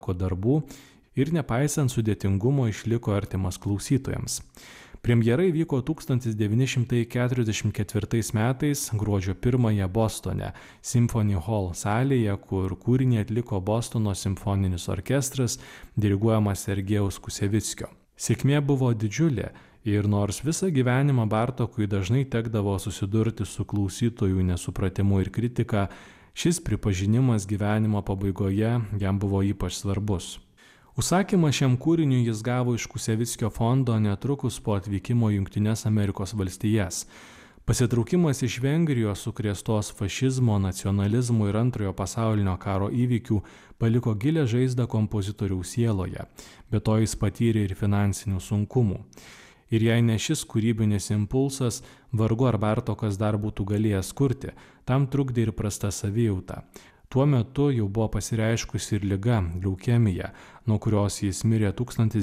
darbų ir nepaisant sudėtingumo išliko artimas klausytojams. Premjera įvyko 1944 metais gruodžio 1 Bostone, Symphony Hall salėje, kur kūrinį atliko Bostono simfoninis orkestras, diriguojamas Sergejaus Kusevickio. Sėkmė buvo didžiulė ir nors visą gyvenimą Bartokui dažnai tekdavo susidurti su klausytojų nesupratimu ir kritika, šis pripažinimas gyvenimo pabaigoje jam buvo ypač svarbus. Užsakymą šiam kūriniui jis gavo iš Kusevickio fondo netrukus po atvykimo į Jungtines Amerikos valstijas. Pasitraukimas iš Vengrijos sukrėstos fašizmo, nacionalizmo ir Antrojo pasaulinio karo įvykių paliko gilią žaizdą kompozitoriaus sieloje, bet to jis patyrė ir finansinių sunkumų. Ir jei ne šis kūrybinis impulsas, vargu ar Bartokas dar būtų galėjęs kurti, tam trukdė ir prasta savijauta. Tuo metu jau buvo pasireiškusi ir liga – leukemija, nuo kurios jis mirė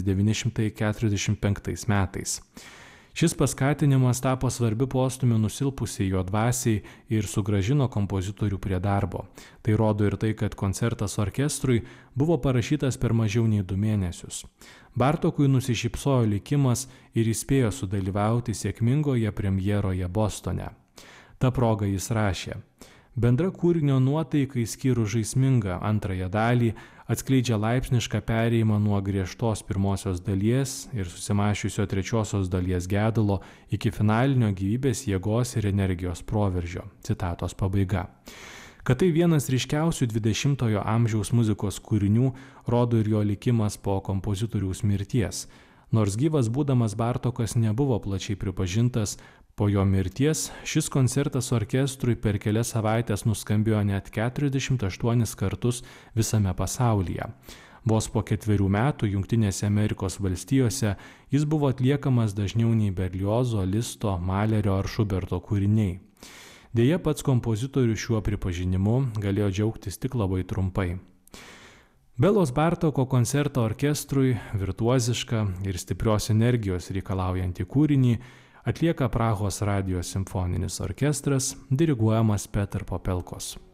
1945 metais. Šis paskatinimas tapo svarbiu postūmiu nusilpusiai jo dvasiai ir sugrąžino kompozitorių prie darbo. Tai rodo ir tai, kad koncertas orkestrui buvo parašytas per mažiau nei 2 mėnesius. Bartokui nusišypsojo likimas ir įspėjo sudalyvauti sėkmingoje premjeroje Bostone. Ta proga jis rašė: bendra kūrinio nuotaika išskyrus žaismingą antrąją dalį atskleidžia laipsnišką perėjimą nuo griežtos pirmosios dalies ir susimąsčiusio trečiosios dalies gedulo iki finalinio gyvybės, jėgos ir energijos proveržio. Citatos pabaiga. Kad tai vienas ryškiausių 20-ojo amžiaus muzikos kūrinių, rodo ir jo likimas po kompozitoriaus mirties. Nors gyvas būdamas Bartokas nebuvo plačiai pripažintas, po jo mirties šis koncertas orkestrui per kelias savaitės nuskambėjo net 48 kartus visame pasaulyje. Vos po 4 metų Jungtinėse Amerikos valstijose jis buvo atliekamas dažniau nei Berliozo, Listo, Malerio ar Šuberto kūriniai. Deja, pats kompozitorius šiuo pripažinimu galėjo džiaugtis tik labai trumpai. Belos Bartoko koncerto orkestrui virtuozišką ir stiprios energijos reikalaujantį kūrinį atlieka Prahos radijo simfoninis orkestras, diriguojamas Petr Popelkos.